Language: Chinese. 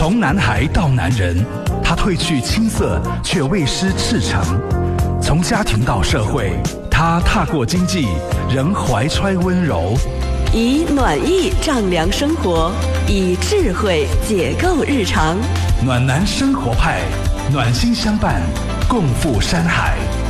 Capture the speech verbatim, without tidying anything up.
从男孩到男人，他褪去青涩，却未失赤诚；从家庭到社会，他踏过经济，仍怀揣温柔。 以暖意丈量生活，以智慧解构日常。 暖男生活派，暖心相伴，共赴山海。